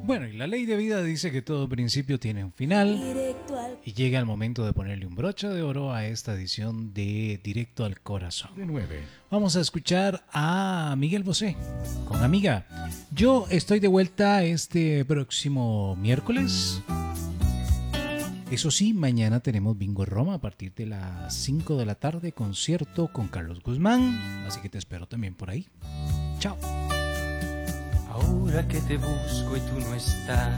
Bueno, y la ley de vida dice que todo principio tiene un final y llega el momento de ponerle un broche de oro a esta edición de Directo al Corazón. De 9. Vamos a escuchar a Miguel Bosé con Amiga. Yo estoy de vuelta este próximo miércoles. Eso sí, mañana tenemos Bingo Roma a partir de las 5 de la tarde, concierto con Carlos Guzmán, así que te espero también por ahí. Chao. Ahora que te busco y tú no estás,